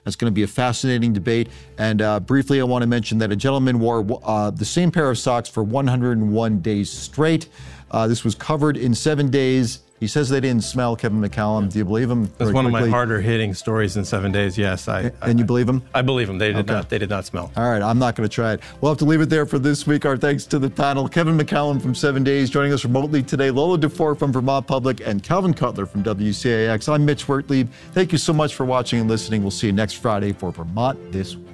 That's going to be a fascinating debate. And briefly, I want to mention that a gentleman wore the same pair of socks for 101 days straight. This was covered in 7 days. He says they didn't smell, Kevin McCallum. Do you believe him? That's one of my harder hitting stories in 7 days. Yes. And you believe him? I believe him. They did not smell. All right. I'm not going to try it. We'll have to leave it there for this week. Our thanks to the panel. Kevin McCallum from 7 Days joining us remotely today. Lola Dufour from Vermont Public and Calvin Cutler from WCAX. I'm Mitch Wertlieb. Thank you so much for watching and listening. We'll see you next Friday for Vermont This Week.